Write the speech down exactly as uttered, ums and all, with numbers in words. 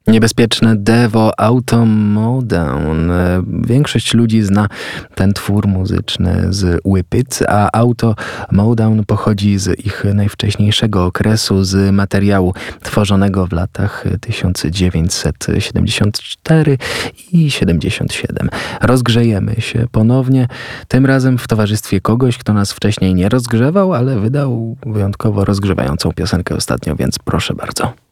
Niebezpieczne Devo Auto Mowdown. Większość ludzi zna ten twór muzyczny z Whip It, a Auto Mowdown pochodzi z ich najwcześniejszego okresu, z materiału tworzonego w latach tysiąc dziewięćset siedemdziesiąt cztery i siedemdziesiąt siedem. Rozgrzejemy się ponownie, tym razem w towarzystwie kogoś, kto nas wcześniej nie rozgrzewał, ale wydał wyjątkowo rozgrzewającą piosenkę ostatnio, więc proszę bardzo.